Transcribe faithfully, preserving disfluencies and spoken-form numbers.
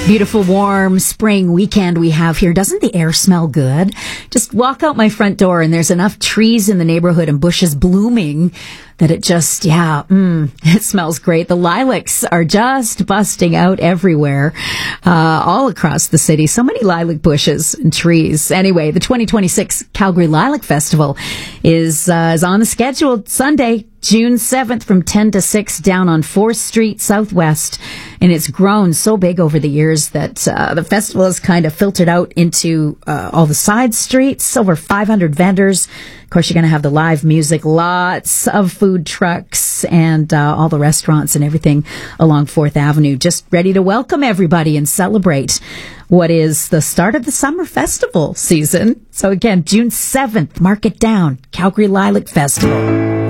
Beautiful, warm spring weekend we have here. Doesn't the air smell good? Just walk out my front door and there's enough trees in the neighborhood and bushes blooming that it just, yeah, mm, it smells great. The lilacs are just busting out everywhere, uh, all across the city. So many lilac bushes and trees. Anyway, the twenty twenty-six Calgary Lilac Festival is, uh, is on the schedule Sunday, June seventh from ten to six down on fourth Street Southwest. And it's grown so big over the years that uh, the festival has kind of filtered out into uh, all the side streets, over five hundred vendors. Of course, you're going to have the live music, lots of food trucks, and uh, all the restaurants and everything along fourth Avenue, just ready to welcome everybody and celebrate what is the start of the summer festival season. So again, June seventh, mark it down, Calgary Lilac Festival.